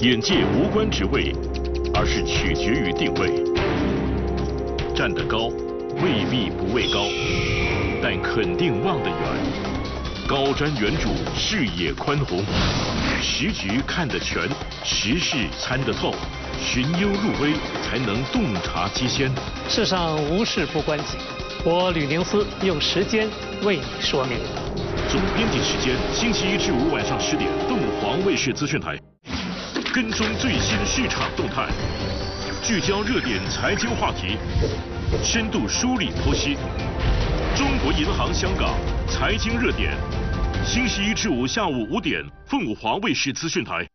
眼界无关职位，而是取决于定位。站得高，未必不畏高，但肯定望得远。高瞻远瞩，视野宽宏，时局看得全，时事参得透，寻幽入微，才能洞察机先。 世上无事不关己，我吕宁思用时间为你说明。 总编辑时间，星期一至五晚上10点，凤凰卫视资讯台。跟踪最新市场动态，聚焦热点财经话题，深度梳理剖析。中国银行香港财经热点，星期一至五下午5点，凤凰卫视资讯台。